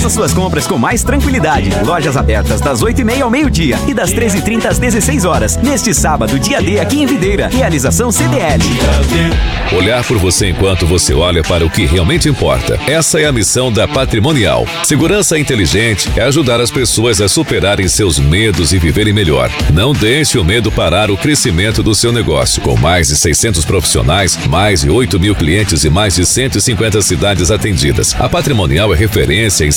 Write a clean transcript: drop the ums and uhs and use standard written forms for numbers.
Faça suas compras com mais tranquilidade. Lojas abertas das 8h30 ao meio-dia e das 13h30 às 16 horas. Neste sábado, dia D, aqui em Videira. Realização CDL. Olhar por você enquanto você olha para o que realmente importa. Essa é a missão da Patrimonial. Segurança inteligente é ajudar as pessoas a superarem seus medos e viverem melhor. Não deixe o medo parar o crescimento do seu negócio. Com mais de 600 profissionais, mais de 8.000 clientes e mais de 150 cidades atendidas. A Patrimonial é referência em